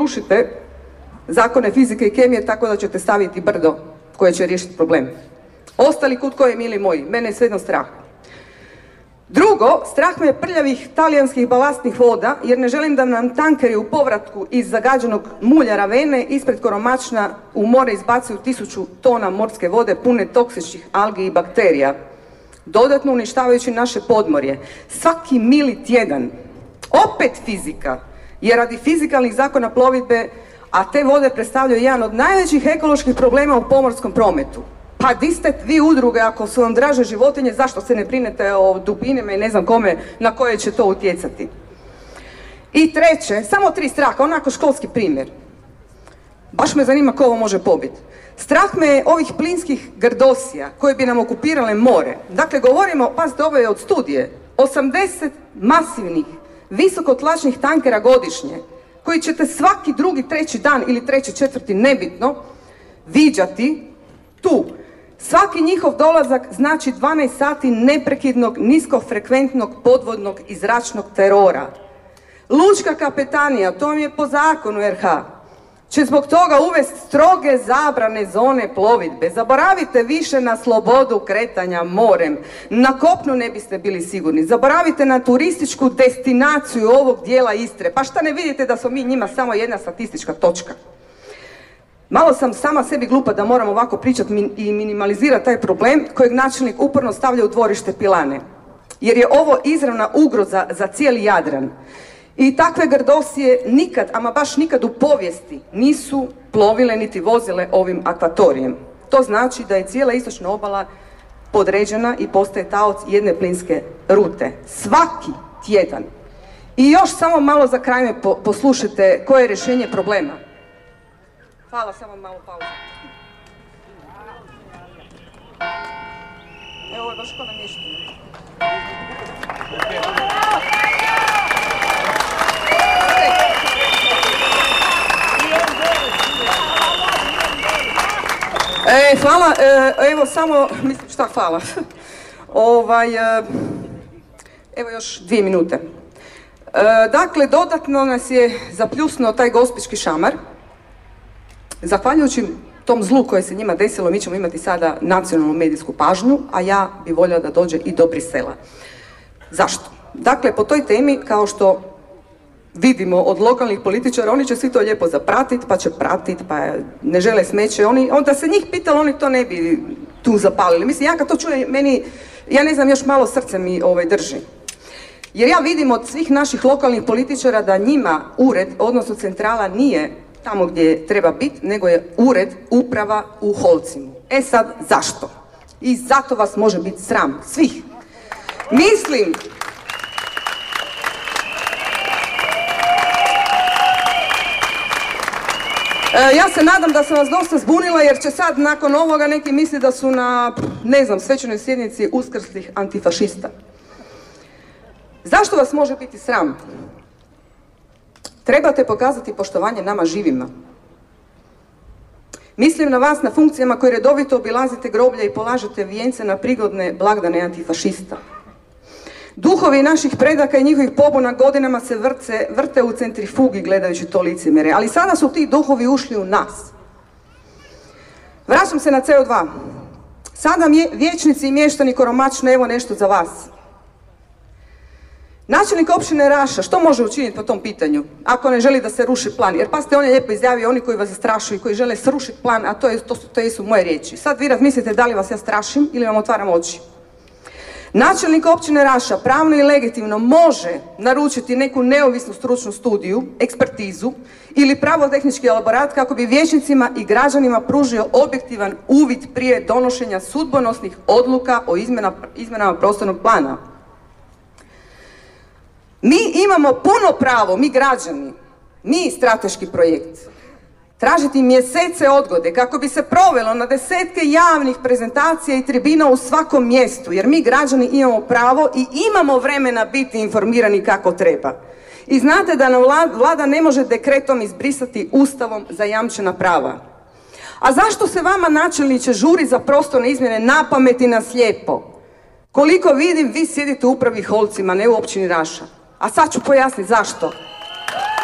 srušite zakone fizike i kemije tako da ćete staviti brdo koje će riješiti problem. Ostali kud koje, mili moji, mene je svejedno strah. Drugo, strah me je prljavih talijanskih balastnih voda, jer ne želim da nam tankeri u povratku iz zagađenog mulja Ravene ispred Koromačna u more izbacuju 1000 tona morske vode pune toksičnih algi i bakterija, dodatno uništavajući naše podmorje. Svaki mili tjedan, opet fizika, jer radi fizikalnih zakona plovidbe, a te vode predstavljaju jedan od najvećih ekoloških problema u pomorskom prometu. Pa di ste vi udruge, ako su vam draže životinje, zašto se ne brinete o dubinama i ne znam kome na koje će to utjecati? I treće, samo 3 straha, onako školski primjer. Baš me zanima ko ovo može pobiti. Strah me je ovih plinskih grdosija koje bi nam okupirale more. Dakle, govorimo, pazite, ovo je od studije, 80 masivnih, visokotlačnih tankera godišnje, koji ćete svaki drugi, treći dan ili treći, četvrti, nebitno, viđati tu. Svaki njihov dolazak znači 12 sati neprekidnog, niskofrekventnog podvodnog i zračnog terora. Lučka kapetanija, to vam je po zakonu RH, će zbog toga uvesti stroge zabrane zone plovidbe. Zaboravite više na slobodu kretanja morem. Na kopnu ne biste bili sigurni. Zaboravite na turističku destinaciju ovog dijela Istre. Pa šta ne vidite da smo mi njima samo jedna statistička točka? Malo sam sama sebi glupa da moram ovako pričati i minimalizirati taj problem kojeg načelnik uporno stavlja u dvorište pilane. Jer je ovo izravna ugroza za cijeli Jadran. I takve grdosije nikad, ama baš nikad u povijesti nisu plovile niti vozile ovim akvatorijem. To znači da je cijela istočna obala podređena i postaje taoc jedne plinske rute. Svaki tjedan. I još samo malo za kraj me poslušajte koje je rješenje problema. Hvala, samo malo pauzu. Evo, ovo je baš kao namješteno. Hvala, evo samo, mislim šta hvala. Evo još 2 minute. Dakle, dodatno nas je zapljusnuo taj gospićki šamar. Zahvaljujući tom zlu koje se njima desilo, mi ćemo imati sada nacionalnu medijsku pažnju, a ja bi voljela da dođe i do Brisela. Zašto? Dakle, po toj temi, kao što vidimo od lokalnih političara, oni će svi to lijepo zapratiti, pa će pratiti, pa ne žele smeće. Onda se njih pitalo, oni to ne bi tu zapalili. Mislim, ja kad to čujem, meni, ja ne znam, još malo srce mi drži. Jer ja vidim od svih naših lokalnih političara da njima ured, odnosno centrala, nije tamo gdje treba biti, nego je ured, uprava u Holcima. E sad, zašto? I zato vas može biti sram, svih. Mislim, ja se nadam da sam vas dosta zbunila, jer će sad nakon ovoga neki misli da su na, ne znam, svečanoj sjednici uskrslih antifašista. Zašto vas može biti sram? Trebate pokazati poštovanje nama živima. Mislim na vas na funkcijama koje redovito obilazite groblja i polažete vijence na prigodne blagdane antifašista. Duhovi naših predaka i njihovih pobuna godinama se vrte u centrifugi gledajući to licemjerje, ali sada su ti duhovi ušli u nas. Vraćam se na CO2. Sada vijećnici i mještani Koromačne, evo nešto za vas. Načelnik općine Raša, što može učiniti po tom pitanju, ako ne želi da se ruši plan? Jer pazite, on je lijepo izjavio, oni koji vas zastrašuju, koji žele srušiti plan, a to su moje riječi. Sad vi razmislite da li vas ja strašim ili vam otvaram oči. Načelnik općine Raša pravno i legitimno može naručiti neku neovisnu stručnu studiju, ekspertizu ili pravotehnički elaborat kako bi vijećnicima i građanima pružio objektivan uvid prije donošenja sudbonosnih odluka o izmjenama prostornog plana. Mi imamo puno pravo, mi građani, mi strateški projekt, tražiti mjesece odgode kako bi se provelo na desetke javnih prezentacija i tribina u svakom mjestu, jer mi građani imamo pravo i imamo vremena biti informirani kako treba. I znate da nam vlada ne može dekretom izbrisati Ustavom zajamčena prava. A zašto se vama, načelniče, žuri za prostorne izmjene na pamet i na slijepo? Koliko vidim, vi sjedite u upravi Holcima, ne u općini Raša. A sad ću pojasniti zašto.